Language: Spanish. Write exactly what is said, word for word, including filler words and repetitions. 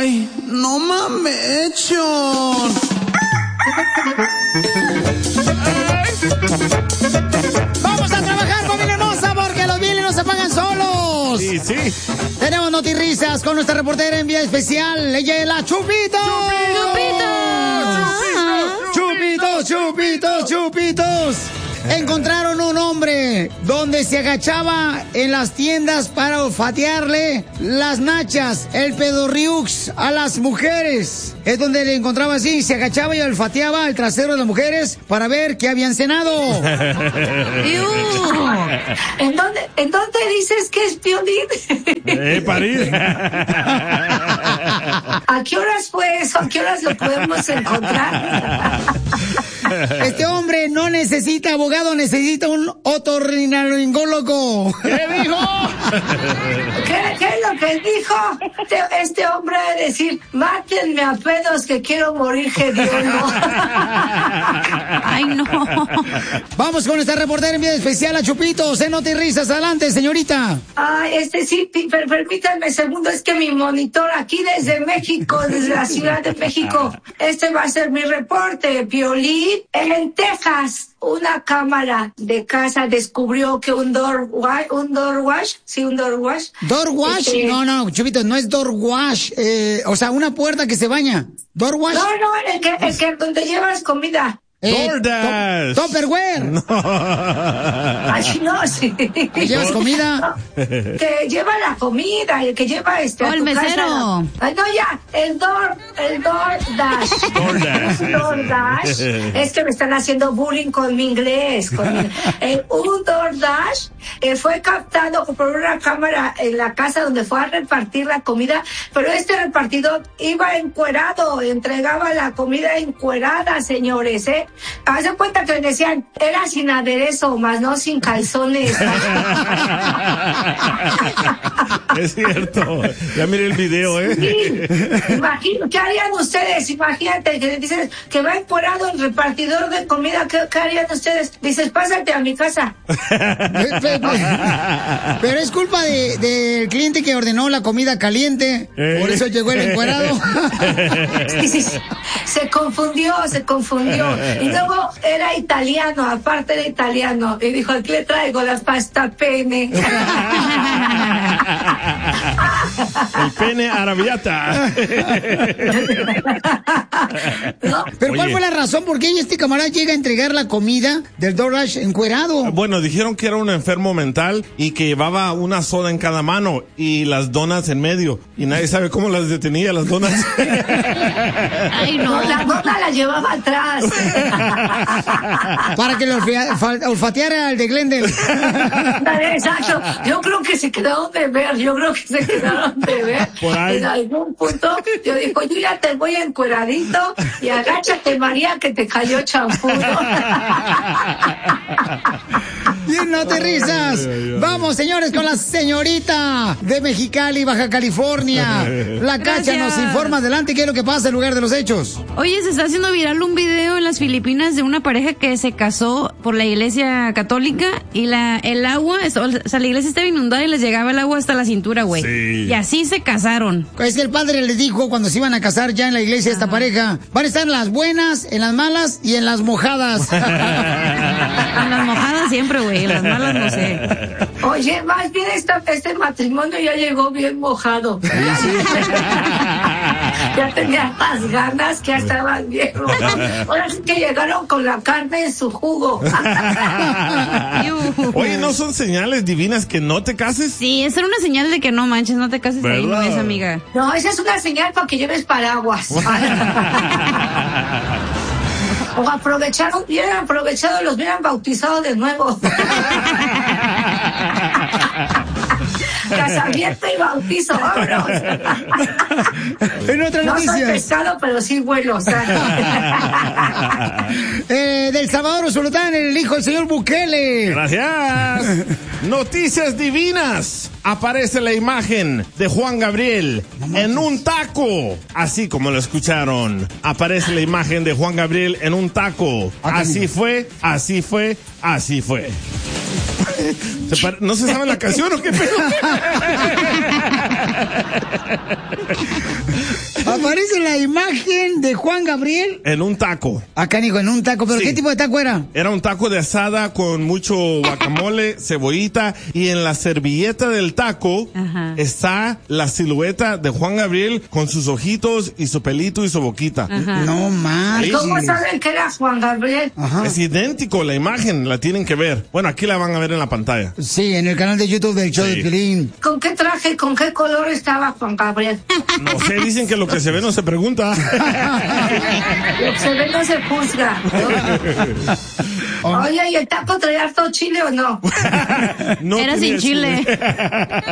Ay, no mames. Vamos a trabajar, familia hermosa, porque los bienes no se pagan solos. Sí, sí. Tenemos notirrisas con nuestra reportera en vía especial. Ella es la Chupito. Chupitos, chupitos, chupitos. Encontraron un hombre donde se agachaba en las tiendas para olfatearle las nachas, el pedorriux a las mujeres. Es donde le encontraba así, se agachaba y olfateaba el trasero de las mujeres para ver qué habían cenado. ¿En dónde, ¿En dónde dices que es Piolín? Eh, parir. ¿A qué horas fue eso? ¿A qué horas lo podemos encontrar? Este hombre no necesita abogado, necesita un otorrinolaringólogo. ¿Qué dijo? ¿Qué, ¿Qué es lo que dijo? Este, este hombre de decir, mátenme a pedos que quiero morir hediondo. Ay, no. Vamos con esta reportera en vía especial a Chupitos, en Notirrisas. Adelante, señorita. Ay, este sí, per, permítanme segundo, es que mi monitor aquí desde México, desde la Ciudad de México, este va a ser mi reporte, Piolín. En Texas, una cámara de casa descubrió que un door wash, un door wash, sí, un door wash. ¿Door wash? Este... No, no, Chupitos, no es door wash, eh, o sea, una puerta que se baña. ¿Door wash? No, no, el que, el que donde llevas comida. Eh, DoorDash. Top, Tupperware. No. Ay, no, sí. ¿Que llevas comida? No, que lleva la comida, el que lleva este. Oh, el mesero. Ay, no, ya, el door, el DoorDash. DoorDash. Un DoorDash. Es que me están haciendo bullying con mi inglés. Con mi, eh, un DoorDash eh, fue captado por una cámara en la casa donde fue a repartir la comida, pero este repartidor iba encuerado, entregaba la comida encuerada, señores, ¿eh? Hacen cuenta que le decían, era sin aderezo, más no sin calzones. Es cierto. Ya miré el video, ¿eh? Sí. Imagino, ¿qué harían ustedes? Imagínate que dicen que va encuerado el repartidor de comida. ¿Qué, qué harían ustedes? Dices, pásate a mi casa. Pero es culpa de, del cliente que ordenó la comida caliente. ¿Eh? Por eso llegó el encuerado. Sí, sí, sí. Se confundió, se confundió. Y luego era italiano, aparte era italiano. Y dijo, aquí le traigo la pasta pene. El pene arabiata. ¿No? Pero ¿cuál Oye. fue la razón por qué este camarada llega a entregar la comida del DoorDash encuerado? Bueno, dijeron que era un enfermo mental y que llevaba una soda en cada mano y las donas en medio. Y nadie sabe cómo las detenía, las donas. Ay, no. No, la dona la llevaba atrás. Para que lo olfateara al de Glendale. Exacto. Yo creo que se quedaron de ver, yo creo que se quedaron de ver. Por ahí. En algún punto, yo digo, yo ya te voy encueradito y agáchate, María, que te cayó champú. Bien, no te risas. Vamos, señores, con la señorita de Mexicali, Baja California. La Cacha nos informa adelante qué es lo que pasa en lugar de los hechos. Oye, se está haciendo viral un video en las Filipinas de una pareja que se casó por la iglesia católica y la el agua, o sea, la iglesia estaba inundada y les llegaba el agua hasta la cintura, güey. Sí. Y así se casaron. Es que el padre les dijo cuando se iban a casar ya en la iglesia esta pareja, van a estar en las buenas, en las malas y en las mojadas. En las mojadas siempre, güey, en las malas no sé. Oye, más bien esta, este matrimonio ya llegó bien mojado. Ya tenía más ganas, que ya estaban bien mojados. Ahora sí que llegaron con la carne en su jugo. Oye, ¿no son señales divinas que no te cases? Sí, esa era una señal de que no manches, no te cases ahí, no ¿Verdad? es, amiga. No, esa es una señal para que lleves paraguas. O aprovecharon, hubieran aprovechado, los hubieran bautizado de nuevo. Casamiento y bautizo, vámonos. En otra No soy noticia. pescado, pero sí vuelo, o sea. eh, del Salvador Usulután, el hijo del señor Bukele. Gracias. Noticias divinas. Aparece la imagen de Juan Gabriel en un taco. Así como lo escucharon. Aparece la imagen de Juan Gabriel en un taco. Así fue, así fue, así fue. ¿Se pare- ¿No se sabe la canción o qué pedo? Aparece la imagen de Juan Gabriel. En un taco. Acá, Nico, en un taco. ¿Pero Sí. qué tipo de taco era? Era un taco de asada con mucho guacamole, cebollita, y en la servilleta del taco Ajá. está la silueta de Juan Gabriel con sus ojitos y su pelito y su boquita. Ajá. No más. ¿Cómo saben que era Juan Gabriel? Ajá. Es idéntico la imagen, la tienen que ver. Bueno, aquí la van a ver en la pantalla. Sí, en el canal de YouTube del show Sí. de Piolín. ¿Con qué traje y con qué color estaba Juan Gabriel? No sé, dicen que lo que se ve no se pregunta. Lo que se ve no se juzga. ¿no? Oye, ¿y el taco traía harto chile o no? No Era tenía sin chile.